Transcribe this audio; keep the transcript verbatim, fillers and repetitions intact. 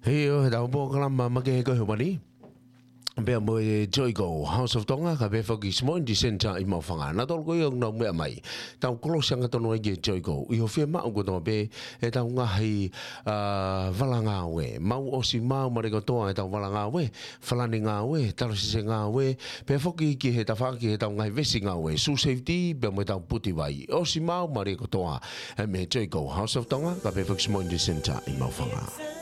Hei o, he tau po kalama make ko humani. Bea mo e Joigo House of Tonga ka be foki small di center i mawhanga. Na tol ko yung no mea mai. Tau kolosia nga tono e Joigo. I ho fia mao ko tono be e tau ngahi uh, valanga we. Mau o si mau mariko toa e tau valanga we. Falani ngā we. Talo si se ngā we. Bea foki ki he ta whaki he tau ngahi vesi ngā we. Su safety bea mo e tau puti wai. O si mau mariko toa e me Joigo House of Tonga ka be foki small di center i mawhanga.